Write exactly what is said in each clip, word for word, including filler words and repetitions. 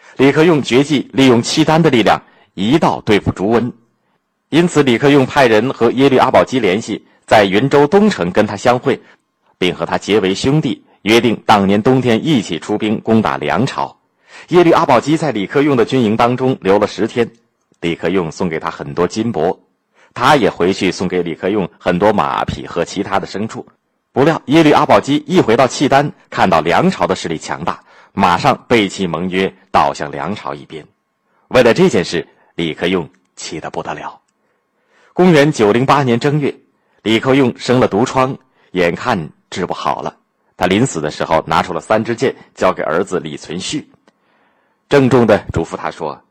李克用决计利用契丹的力量一道对付朱温，因此李克用派人和耶律阿保机联系，在云州东城跟他相会，并和他结为兄弟，约定当年冬天一起出兵攻打梁朝。耶律阿保机在李克用的军营当中留了十天，李克用送给他很多金帛，他也回去送给李克用很多马匹和其他的牲畜。不料耶律阿保机一回到契丹，看到梁朝的势力强大，马上背弃盟约，倒向梁朝一边。为了这件事，李克用气得不得了。公元九零八年正月，李克用生了毒疮，眼看治不好了，他临死的时候拿出了三支箭，交给儿子李存勖，郑重地嘱咐他说：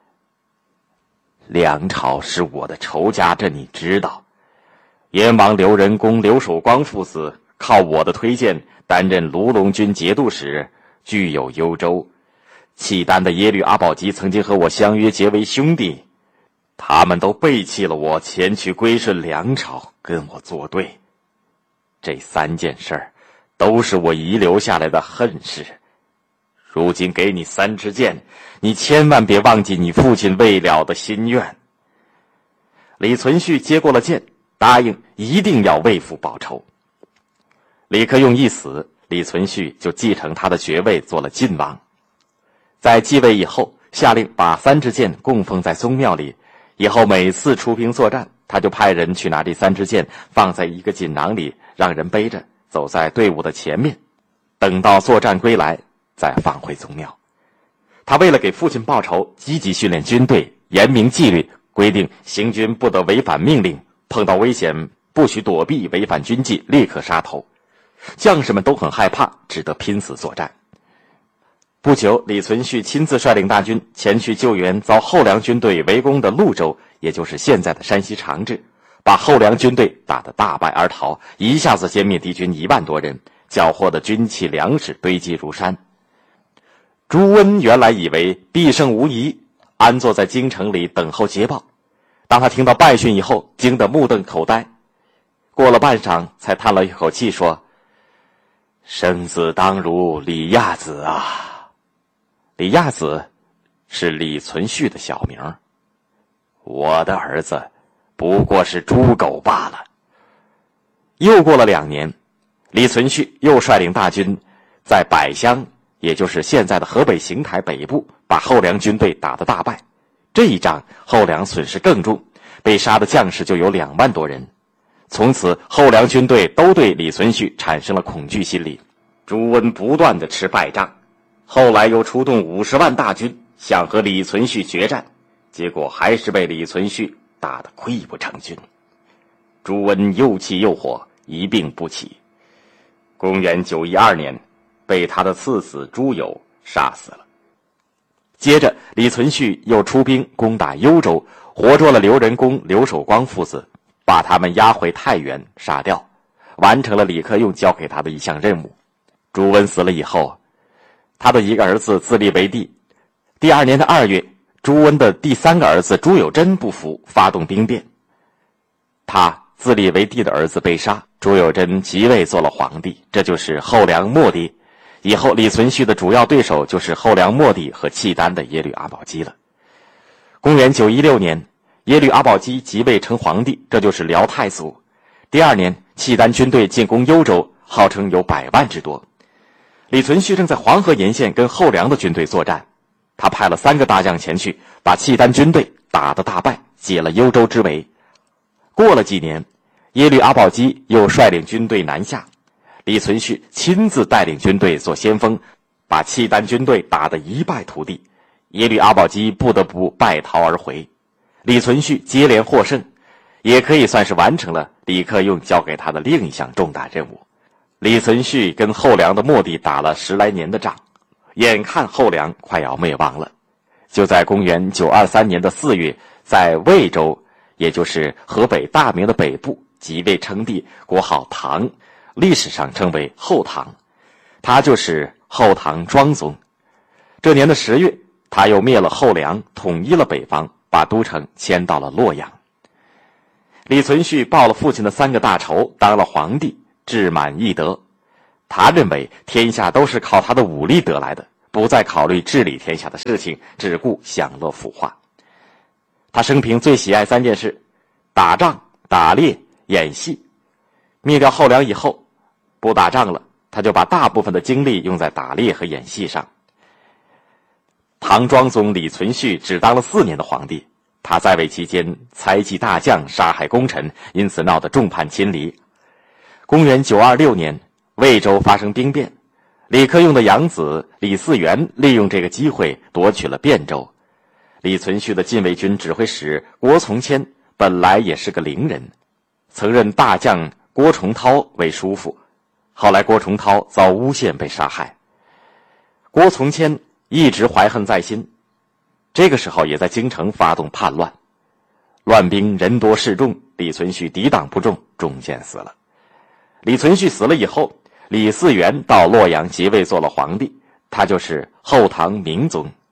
梁朝是我的仇家，这你知道。燕王刘仁恭、刘守光父子靠我的推荐担任卢龙军节度使，具有幽州。契丹的耶律阿保机曾经和我相约结为兄弟，他们都背弃了我，前去归顺梁朝，跟我作对。这三件事儿都是我遗留下来的恨事。如今给你三支箭，你千万别忘记你父亲未了的心愿。李存勖接过了箭，答应一定要为父报仇。李克用一死，李存勖就继承他的爵位，做了晋王。在继位以后，下令把三支箭供奉在宗庙里，以后每次出兵作战，他就派人去拿这三支箭放在一个锦囊里，让人背着走在队伍的前面，等到作战归来再放回宗庙。他为了给父亲报仇，积极训练军队，严明纪律，规定行军不得违反命令，碰到危险不许躲避，违反军纪立刻杀头。将士们都很害怕，只得拼死作战。不久，李存勖亲自率领大军前去救援遭后梁军队围攻的潞州，也就是现在的山西长治，把后梁军队打得大败而逃，一下子歼灭敌军一万多人，缴获的军器粮食堆积如山。朱温原来以为必胜无疑，安坐在京城里等候捷报。当他听到败讯以后，惊得目瞪口呆，过了半晌才叹了一口气说：生子当如李亚子啊。李亚子是李存勖的小名，我的儿子不过是猪狗罢了。又过了两年，李存勖又率领大军在百乡，也就是现在的河北邢台北部，把后梁军队打得大败。这一仗后梁损失更重，被杀的将士就有两万多人。从此后梁军队都对李存勖产生了恐惧心理。朱温不断地吃败仗，后来又出动五十万大军想和李存勖决战，结果还是被李存勖打得溃不成军。朱温又气又火，一病不起。公元九一二年，被他的次子朱友杀死了。接着李存勖又出兵攻打幽州，活捉了刘仁恭、刘守光父子，把他们押回太原杀掉，完成了李克用交给他的一项任务。朱温死了以后，他的一个儿子自立为帝。第二年的二月，朱温的第三个儿子朱友贞不服，发动兵变。他自立为帝的儿子被杀，朱友贞即位做了皇帝，这就是后梁末帝。以后李存勖的主要对手就是后梁末帝和契丹的耶律阿保机了。公元九一六年，耶律阿保机即位成皇帝，这就是辽太祖。第二年，契丹军队进攻幽州，号称有百万之多。李存勖正在黄河沿线跟后梁的军队作战，他派了三个大将前去，把契丹军队打得大败，解了幽州之围。过了几年，耶律阿保机又率领军队南下，李存勖亲自带领军队做先锋，把契丹军队打得一败涂地，耶律阿保机不得不败逃而回。李存勖接连获胜，也可以算是完成了李克用交给他的另一项重大任务。李存勖跟后梁的末帝打了十来年的仗，眼看后梁快要灭亡了。就在公元九二三年的四月，在魏州，也就是河北大名的北部，即位称帝，国号唐，历史上称为后唐，他就是后唐庄宗。这年的十月，他又灭了后梁，统一了北方，把都城迁到了洛阳。李存勖报了父亲的三个大仇，当了皇帝，志满意得。他认为天下都是靠他的武力得来的， 不再考虑治理天下的事情，只顾享乐腐化。他生平最喜爱三件事：打仗、打猎、演戏。灭掉后梁以后，不打仗了，他就把大部分的精力用在打猎和演戏上。唐庄宗李存勖只当了四年的皇帝，他在位期间猜忌大将，杀害功臣，因此闹得众叛亲离。公元九二六年，魏州发生兵变，李克用的养子李嗣源利用这个机会夺取了汴州。李存勖的禁卫军指挥使郭从谦本来也是个伶人，曾任大将郭崇韬为叔父，后来郭崇韬遭诬陷被杀害。郭从谦一直怀恨在心，这个时候也在京城发动叛乱，乱兵人多势众，李存勖抵挡不住，中箭死了。李存勖死了以后，李嗣源到洛阳即位做了皇帝，他就是后唐明宗。